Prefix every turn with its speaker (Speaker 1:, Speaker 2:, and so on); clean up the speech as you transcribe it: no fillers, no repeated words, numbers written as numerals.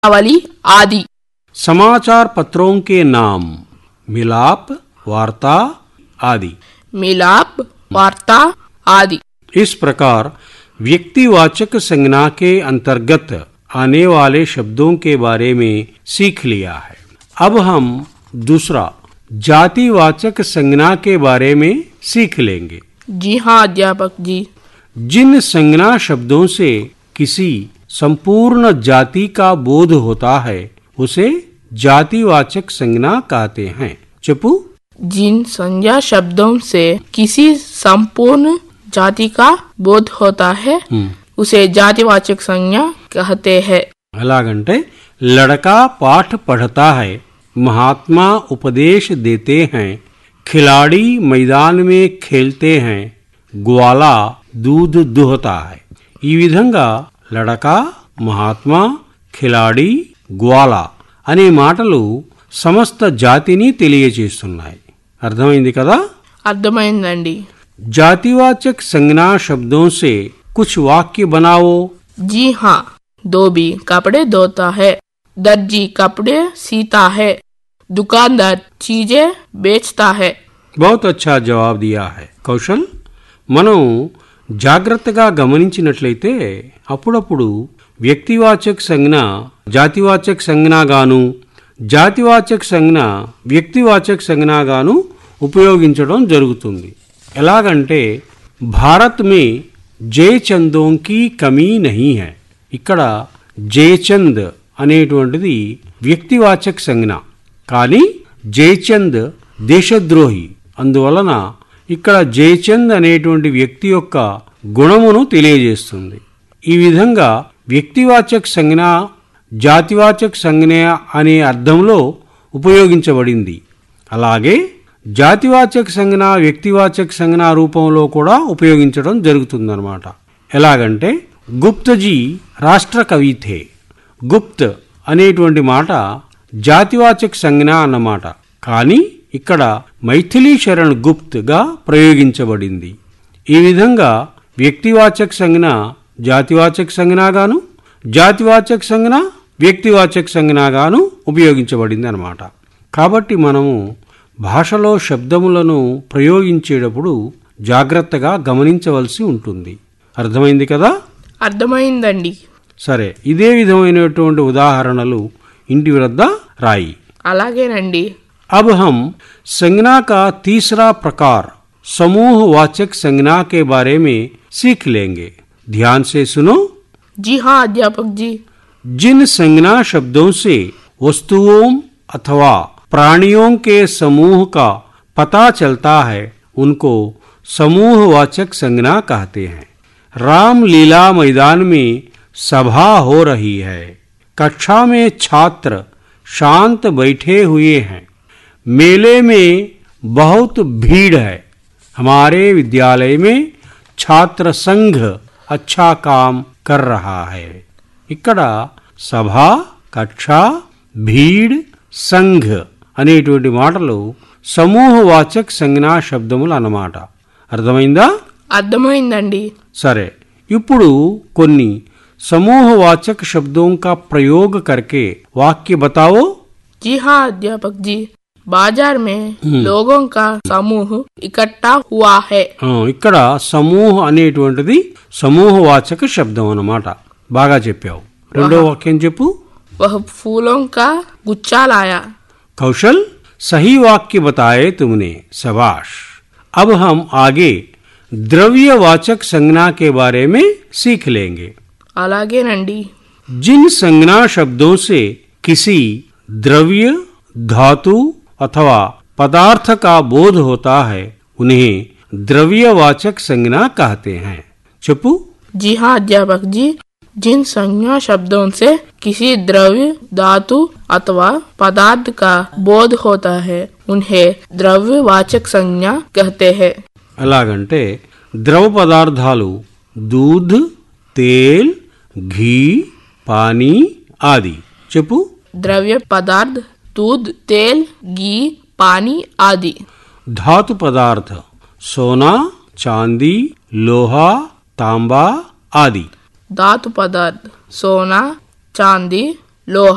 Speaker 1: आवली आदि।
Speaker 2: समाचार पत्रों के नाम मिलाप, वार्ता आदि।
Speaker 1: मिलाप, वार्ता आदि।
Speaker 2: इस प्रकार व्यक्तिवाचक संज्ञा के अंतर्गत आने वाले शब्दों के बारे में सीख लिया है। अब हम दूसरा जातिवाचक संज्ञा के बारे में सीख लेंगे।
Speaker 1: जी हाँ अध्यापक जी।
Speaker 2: जिन संज्ञा शब्दों से किसी संपूर्ण जाति का बोध होता है उसे जातिवाचक संज्ञा कहते हैं। चपू।
Speaker 1: जिन संज्ञा शब्दों से किसी संपूर्ण जाति का बोध होता है उसे जातिवाचक संज्ञा कहते हैं।
Speaker 2: అలాగంటే लड़का पाठ पढ़ता है, महात्मा उपदेश देते हैं, खिलाड़ी मैदान में खेलते हैं, ग्वाला दूध दुहता है। ఈ విధంగా లడక, మహాత్మా, ఖిలాడి, గ్వాల అనే మాటలు సమస్త జాతిని తెలియజేస్తున్నాయి। అర్థమైంది కదా?
Speaker 1: అర్థమైందండి।
Speaker 2: जातिवाचक संज्ञा शब्दों से कुछ वाक्य बनाओ।
Speaker 1: जी हाँ। धोबी कपड़े धोता है, दर्जी कपड़े सीता है, दुकानदार चीजें बेचता है।
Speaker 2: बहुत अच्छा जवाब दिया है కౌశల్। మనం జాగ్రత్తగా గమనించినట్లయితే అప్పుడప్పుడు వ్యక్తివాచక సంజ్ఞ జాతివాచక సంజ్ఞగాను, జాతివాచక సంజ్ఞ వ్యక్తివాచక సంజ్ఞగాను ఉపయోగించడం జరుగుతుంది। ఎలాగంటే భారత్ మే జయచందోं की కమీ నహీ హై। ఇక్కడ జయచంద్ అనేటువంటిది వ్యక్తివాచక సంజ్ఞ, కానీ జయచంద్ దేశద్రోహి, అందువలన ఇక్కడ జయచంద్ అనేటువంటి వ్యక్తి యొక్క గుణమును తెలియజేస్తుంది। ఈ విధంగా వ్యక్తివాచక సంజ్ఞ జాతివాచక సంజ్ఞ అనే అర్థంలో ఉపయోగించబడింది। అలాగే జాతివాచక సంజ్ఞ వ్యక్తివాచక సంజ్ఞ రూపంలో కూడా ఉపయోగించడం జరుగుతుందన్నమాట। ఎలాగంటే గుప్తజీ రాష్ట్ర కవి థే। గుప్త్ అనేటువంటి మాట జాతివాచక సంజ్ఞ అన్నమాట, కానీ ఇక్కడ మైథిలీ శరణ్ గుప్త్గా ప్రయోగించబడింది। ఈ విధంగా వ్యక్తివాచక సంజ్ఞ జాతివాచక సంజ్ఞగాను, జాతివాచక సంజ్ఞ వ్యక్తివాచక సంజ్ఞగాను ఉపయోగించబడింది అన్నమాట। కాబట్టి మనము భాషలో శబ్దములను ప్రయోగించేటప్పుడు జాగ్రత్తగా గమనించవలసి ఉంటుంది। అర్థమైంది కదా?
Speaker 1: అర్థమైందండి।
Speaker 2: సరే, ఇదే విధమైనటువంటి ఉదాహరణలు ఇంటి వద్ద రాయి।
Speaker 1: అలాగేనండి।
Speaker 2: अब हम संज्ञा का तीसरा प्रकार समूहवाचक संज्ञा के बारे में सीख लेंगे। ध्यान से सुनो।
Speaker 1: जी हाँ अध्यापक जी।
Speaker 2: जिन संज्ञा शब्दों से वस्तुओं अथवा प्राणियों के समूह का पता चलता है उनको समूहवाचक संज्ञा कहते हैं। रामलीला मैदान में सभा हो रही है, कक्षा में छात्र शांत बैठे हुए हैं, मेले में बहुत भीड़ है, हमारे विद्यालय में छात्र संघ अच्छा काम कर रहा है। ఇక్కడ సభ, కక్ష, భీడ్, సంఘ్ అనేటువంటి మాటలు సమూహవాచక సంజ్ఞా శబ్దములు అన్నమాట। అర్థమైందా?
Speaker 1: అర్థమైందండి।
Speaker 2: సరే, ఇప్పుడు కొన్ని समूहवाचक शब्दों का प्रयोग करके वाक्य बताओ।
Speaker 1: जी हाँ अध्यापक जी। बाजार में लोगों का समूह इकट्ठा हुआ है।
Speaker 2: ఇక్కడ సమూహ అనేటువంటిది సమూహవాచక శబ్దం అన్నమాట। బాగా చెప్పావు। రెండో వాక్యం చెప్పు।
Speaker 1: वह फूलों का गुच्छा लाया।
Speaker 2: कौशल, सही वाक्य बताए तुमने, शाबाश। अब हम आगे द्रव्यवाचक संज्ञा के बारे में सीख लेंगे।
Speaker 1: అలాగేనండి।
Speaker 2: जिन संज्ञा शब्दों से किसी द्रव्य, धातु अथवा पदार्थ का बोध होता है उन्हें द्रव्यवाचक संज्ञा कहते हैं। चुप्पू।
Speaker 1: जी हाँ अध्यापक जी। जिन संज्ञा शब्दों से किसी द्रव्य, धातु अथवा पदार्थ का बोध होता है उन्हें द्रव्यवाचक संज्ञा कहते हैं।
Speaker 2: అలాగంటే ద్రవ పదార్థాలు दूध, तेल, घी, पानी आदि। చెప్పు।
Speaker 1: द्रव्य पदार्थ दूध, तेल, घी, पानी आदि।
Speaker 2: धातु पदार्थ सोना, चांदी, लोहा, तांबा आदि।
Speaker 1: धातु पदार्थ सोना, चांदी, लोहा